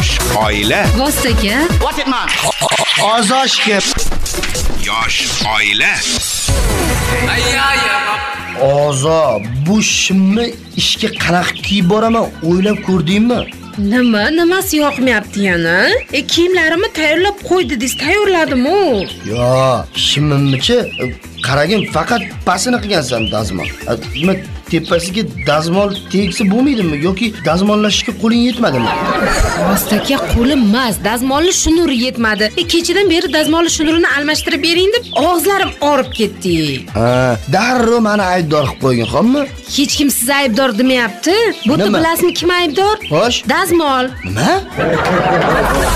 Yosh oila. Vostaga. What it man? Ozoshga. Yosh oila. Ozo, bu shimni ishga qanaqa kiyib boraman, o'ylab ko'rdingmi? Nimasi yoqmayapti yana? Kiyimlarimni tayyorlab qo'y dedingiz, tayyorladim-ku. Yo, shimimni-chi, qaragin, faqat pasini qilgansan dazmol. Nima tepasiga dazmol tegsa bo'lmaydimi yoki dazmollashga qo'ling yetmadimi? Vostaga qo'lim emas, dazmolli shnuri yetmadi. Kechadan beri dazmolli shnurini almashtirib bering deb og'izlarim og'rib ketdi. Darrov meni aybdor qilib qo'ygin, xo'pmi? Hech kim sizni aybdor demayapti. Bu bilasizmi kim aybdor? Xo'sh. Dazmol. Nima?